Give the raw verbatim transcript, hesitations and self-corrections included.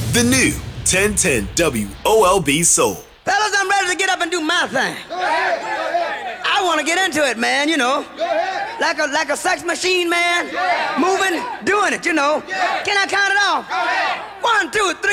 The new ten ten W O L B Soul. Fellas, I'm ready to get up and do my thing. Go ahead, go ahead. I want to get into it, man, you know. Go ahead. Like a like a sex machine, man. Yeah. Moving, doing it, you know. Yeah. Can I count it off? Go ahead. One, two, three.